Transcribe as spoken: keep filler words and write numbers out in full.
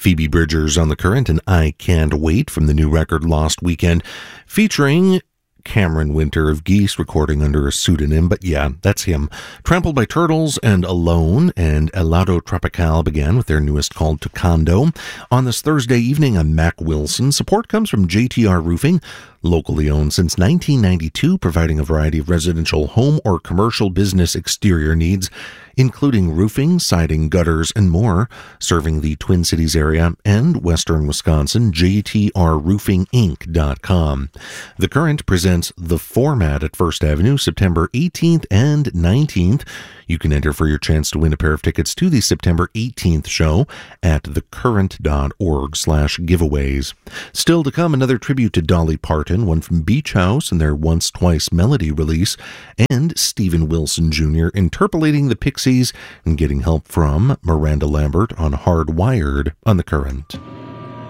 Phoebe Bridgers on The Current and I Can't Wait from the new record Lost Weekend, featuring Cameron Winter of Geese, recording under a pseudonym, but yeah, that's him. Trampled by Turtles and Alone and Helado Tropical began with their newest called Tocando. On this Thursday evening, I'm Mac Wilson. Support comes from J T R Roofing, locally owned since nineteen ninety-two, providing a variety of residential, home, or commercial business exterior needs, including roofing, siding, gutters, and more, serving the Twin Cities area and western Wisconsin. J T R roofing inc dot com. The Current presents The Format at First Avenue, September eighteenth and nineteenth. You can enter for your chance to win a pair of tickets to the September eighteenth show at thecurrent.org slash giveaways. Still to come, another tribute to Dolly Parton, one from Beach House and their Once Twice Melody release, and Steven Wilson Junior interpolating the Pixies and getting help from Miranda Lambert on Hardwired on The Current.